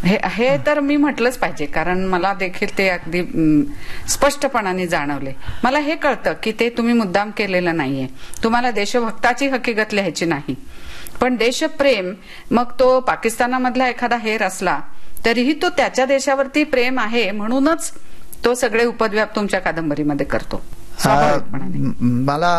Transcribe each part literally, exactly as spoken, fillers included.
हे हे तर मी म्हटलंच पाहिजे, कारण मला देखील ते अगदी अं, स्पष्टपणाने जाणवले. मला हे कळतं की ते तुम्ही मुद्दाम केलेलं नाहीये. तुम्हाला देशभक्ताची हकीकत लिहायची नाही, पण देशप्रेम, मग तो पाकिस्तानामधला एखादा हेर असला तरीही तो त्याच्या देशावरती प्रेम आहे म्हणूनच तो सगळे उपद्व्याप तुमच्या कादंबरीमध्ये करतो. मला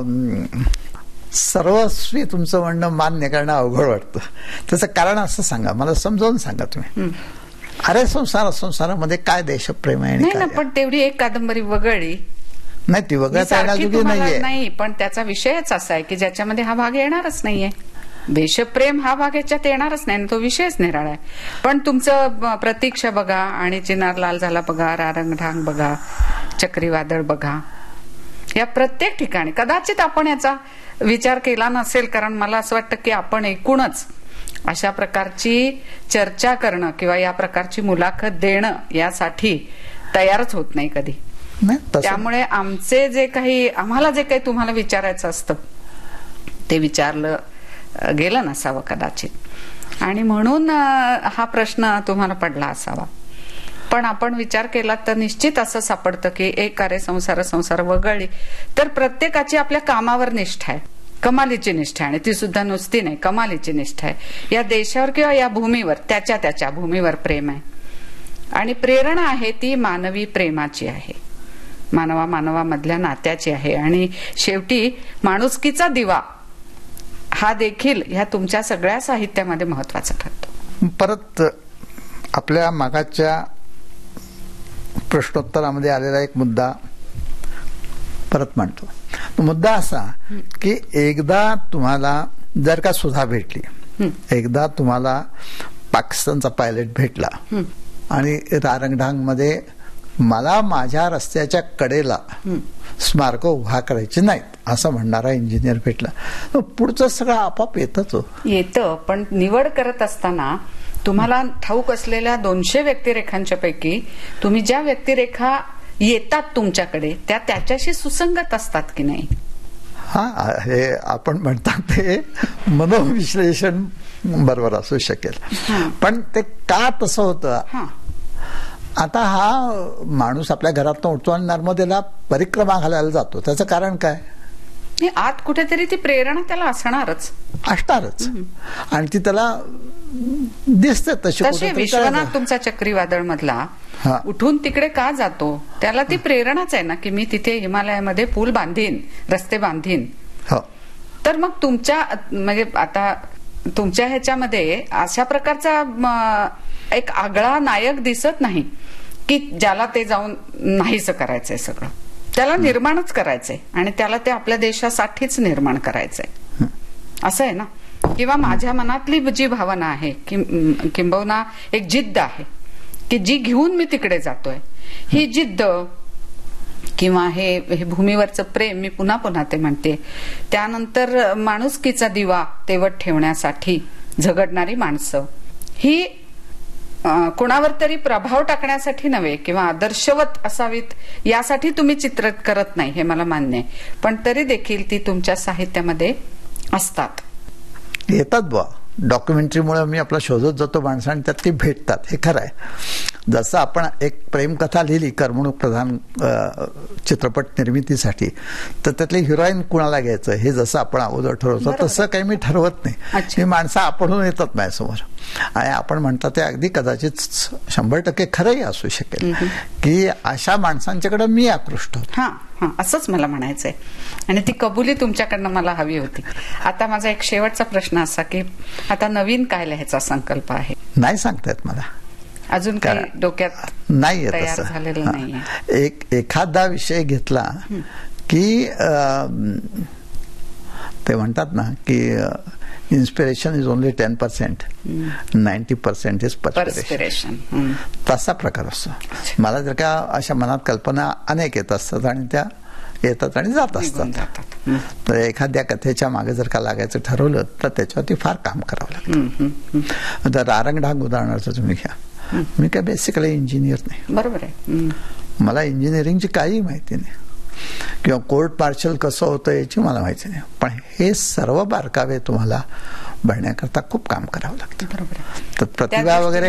सर्वस्वी तुमचं म्हणणं मान्य करणं अवघड वाटतं. त्याचं कारण असं सांगा, मला समजावून सांगा तुम्ही. अरे संसार संसारामध्ये काय देशप्रेम आहे? नाही ना, पण तेवढी एक कादंबरी वगळली नाही, ती वगळता नाहीये. नाही, पण त्याचा विषयच असा आहे की ज्याच्यामध्ये हा भाग येणारच नाहीये. देशप्रेम हा भाग याच्यात येणारच नाही, तो विषयच निराळा आहे. पण तुमचं प्रतीक्षा बघा, आणि चिनार लाल झाला बघा, रारंगढांग बघा, चक्रीवादळ बघा, या प्रत्येक ठिकाणी कदाचित आपण याचा विचार केला नसेल, कारण मला असं वाटतं की आपण एकूणच अशा प्रकारची चर्चा करणं किंवा या प्रकारची मुलाखत देणं यासाठी तयारच होत नाही कधी. त्यामुळे आमचे जे काही आम्हाला जे काही तुम्हाला विचारायचं असतं ते विचारलं गेलं नसावं कदाचित, आणि म्हणून हा प्रश्न तुम्हाला पडला असावा. पण आपण विचार केला तर निश्चित असं सापडतं की एक अरे संसार संसार वगळली तर प्रत्येकाची आपल्या कामावर निष्ठा आहे, कमालीची निष्ठा आहे, आणि ती सुद्धा नुसती नाही, कमालीची निष्ठा आहे. या देशावर किंवा या भूमीवर, त्याच्या त्याच्या भूमीवर प्रेम आहे, आणि प्रेरणा आहे ती मानवी प्रेमाची आहे, मानवा मानवामधल्या नात्याची आहे, आणि शेवटी माणुसकीचा दिवा हा देखील ह्या तुमच्या सगळ्या साहित्यामध्ये महत्वाचा ठरतो. परत आपल्या मागाच्या प्रश्नोत्तरामध्ये आलेला एक मुद्दा परत मांडतो. तो मुद्दा असा की एकदा तुम्हाला जर का सुधा भेटली, एकदा तुम्हाला पाकिस्तानचा पायलट भेटला आणि रारंगढांग मध्ये मला माझ्या रस्त्याच्या कडेला स्मारक उभा करायची नाहीत असं म्हणणारा इंजिनियर भेटला, पुढचं सगळं आपाप येतच येतं. पण निवड करत असताना तुम्हाला ठाऊक असलेल्या दोनशे व्यक्तिरेखांच्या पैकी तुम्ही ज्या व्यक्तिरेखा येतात तुमच्याकडे त्या त्याच्याशी सुसंगत असतात की नाही? हा, हे आपण म्हणतात ते मनोविश्लेषण बरोबर असू शकेल, पण ते का तसं होतं? आता हा माणूस आपल्या घरातून उठतो आणि नर्मदेला परिक्रमा घालायला जातो, त्याचं कारण काय? आत कुठेतरी ती प्रेरणा त्याला असणारच असणारच आणि ती त्याला दिसते तशी. विश्वनाथ तुमचा चक्रीवादळ मधला उठून तिकडे का जातो? त्याला ती प्रेरणाच आहे ना की मी तिथे हिमालयामध्ये पूल बांधीन, रस्ते बांधीन. तर मग तुमच्या म्हणजे आता तुमच्या ह्याच्यामध्ये अशा प्रकारचा एक आगळा नायक दिसत नाही की ज्याला ते जाऊन नाहीच करायचंय, सगळं त्याला निर्माणच करायचंय आणि त्याला ते आपल्या देशासाठीच निर्माण करायचंय असं आहे ना. किंवा माझ्या मनातली जी भावना आहे किंबहुना एक जिद्द आहे की जी घेऊन मी तिकडे जातोय, ही जिद्द किंवा हे, हे भूमीवरचं प्रेम, मी पुन्हा पुन्हा ते म्हणते, त्यानंतर माणुसकीचा दिवा तेवत ठेवण्यासाठी झगडणारी माणसं, ही कुणावर तरी प्रभाव टाकण्यासाठी नव्हे किंवा आदर्शवत असावीत यासाठी तुम्ही चित्रित करत नाही, हे मला मान्य आहे, पण तरी देखील ती तुमच्या साहित्यामध्ये असतात, येतात बा. डॉक्युमेंटरीमुळे मी आपला शोधत जातो माणसं आणि त्यात ती भेटतात, हे खरं आहे. जसं आपण एक प्रेमकथा लिहिली करमणूक प्रधान चित्रपट निर्मितीसाठी, तर त्यातली हिरोईन कुणाला घ्यायचं हे जसं आपण अगोदर ठरवतो तसं काही मी ठरवत नाही. ही माणसं आपणहून येतात माझ्यासमोर आणि आपण म्हणतात ते अगदी कदाचित शंभर टक्के खरंही असू शकेल की अशा माणसांच्याकडे मी आकृष्ट होतो. हा हा असंच मला म्हणायचंय आणि ती कबुली तुमच्याकडनं मला हवी होती. आता माझा एक शेवटचा प्रश्न असा की आता नवीन काय लिहायचा संकल्प आहे? नाही सांगता येत मला, अजून काही डोक्यात नाही तयार झालेलं नाहीये. एक एखादा विषय घेतला की ते म्हणतात ना की inspiration is only ten percent, ninety percent is perspiration, तसा प्रकार असतो. मला जर का अशा मनात कल्पना अनेक येत असतात आणि त्या येतात आणि जात असतात, तर एखाद्या कथेच्या मागे जर का लागायचं ठरवलं तर त्याच्यावरती फार काम करावं लागतं. तर रारंगढांग उदाहरणार्थ तुम्ही घ्या, मी काय बेसिकली इंजिनियर नाही, बरोबर आहे, मला इंजिनिअरिंगची काही माहिती नाही किंवा कोर्ट मार्शल कसं होतं याची मला माहिती नाही, पण हे सर्व बारकावे तुम्हाला बघण्याकरता खूप काम करावं लागतं. तर प्रतिभा वगैरे